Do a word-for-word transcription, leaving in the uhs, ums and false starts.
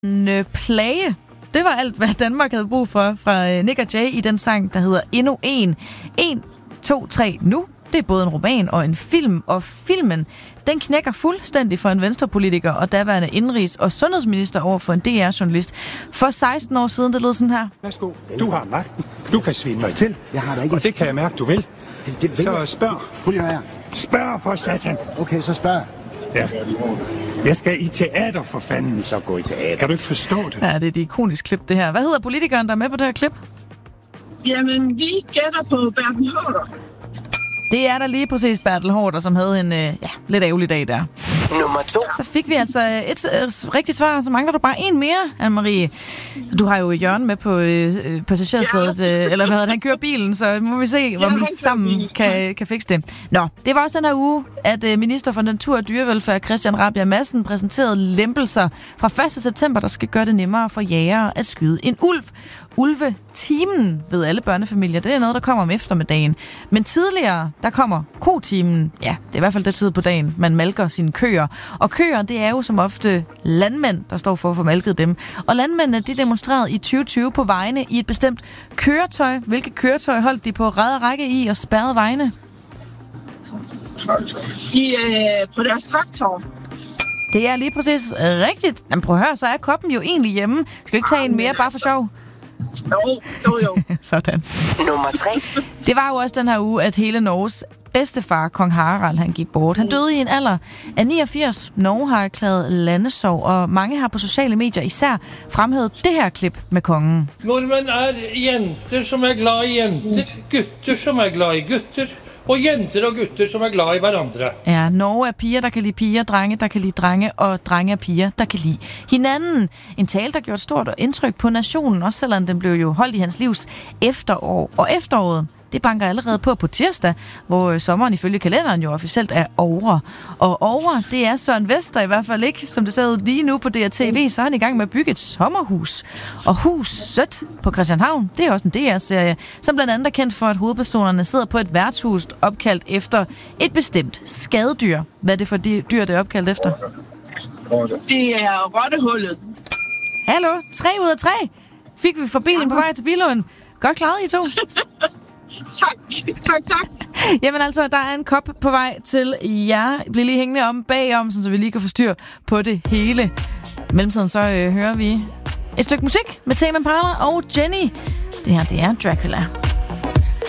en plage. Det var alt, hvad Danmark havde brug for fra Nick og Jay i den sang, der hedder Endnu en. En, to, tre, nu. Det er både en roman og en film, og filmen, den knækker fuldstændig for en venstrepolitiker og daværende indrigs- og sundhedsminister over for en D R-journalist. For seksten år siden, det lød sådan her. Værsgo, du har magten. Du kan svine mig til. Jeg har da ikke... Og det kan jeg mærke, du vil. Det, det, så spørg. Prøv lige at høre. Spørg for satan. Okay, så spørg. Ja. Jeg skal i teater, for fanden. Så gå i teater. Kan du ikke forstå det? Ja, det er et ikonisk klip, det her. Hvad hedder politikeren, der er med på det her klip? Jamen, vi gætter på Bertel Haarder. Det er der lige præcis Bertel Haarder, som havde en ja, lidt ærgerlig dag der. Nummer to. Så fik vi altså et øh, rigtigt svar, så mangler du bare en mere, Anne-Marie. Du har jo Jørgen med på øh, passagersædet, ja. øh, eller hvad hedder det, han kører bilen, så må vi se, hvor ja, vi sammen kan, kan fikse det. Nå, det var også den her uge, at øh, minister for Natur og Dyrevelfærd, Christian Rabjerg Madsen, præsenterede lempelser fra første september, der skal gøre det nemmere for jægere at skyde en ulv. Ulvetimen ved alle børnefamilier, det er noget, der kommer om eftermiddagen. Men tidligere, der kommer kotimen. Ja, det er i hvert fald det tid på dagen, man malker sine køer. Og køer, det er jo som ofte landmænd, der står for at få malket dem. Og landmændene, de demonstrerede i tyve tyve på vejene i et bestemt køretøj. Hvilket køretøj holdt de på rad og række i og spærrede vejene? De er på deres traktor. Det er lige præcis rigtigt. Jamen prøv at høre, så er koppen jo egentlig hjemme. Skal vi ikke tage en mere bare for sjov? Jo, jo, jo. Sådan. Nummer tre. Det var jo også den her uge, at hele Norges bedstefar, kong Harald, han gik bort. Han døde i en alder af niogfirs. Norge har erklæret landesorg, og mange har på sociale medier især fremhævet det her klip med kongen. Nordmenn er jenter, som er glad i jenter, gutter, som er glad i gutter, og jenter og gutter, som er glad i hverandre. Ja, Norge er piger, der kan lide piger, drenge, der kan lide drenge, og drenge er piger, der kan lide hinanden. En tale, der gjorde et stort indtryk på nationen, også selvom den blev jo holdt i hans livs efterår. Og efteråret, det banker allerede på på tirsdag, hvor sommeren ifølge kalenderen jo officielt er over. Og over, det er Søren Vester i hvert fald ikke, som det ser ud lige nu på D R T V, så er han i gang med at bygge et sommerhus. Og Huset på Christianshavn, det er også en D R-serie, som blandt andet er kendt for, at hovedpersonerne sidder på et værtshus opkaldt efter et bestemt skadedyr. Hvad er det for dyr, det er opkaldt efter? Det er rottehullet. Hallo, tre ud af tre fik vi fra bilen på vej til Billund. Godt klaret, I to. Tak, tak, tak. Jamen altså, der er en kop på vej til jer. Bliv lige hængende om bagom, så vi lige kan få styr på det hele. I mellemtiden så øh, hører vi et stykke musik med Tame Impala og Jenny. Det her, det er Dracula.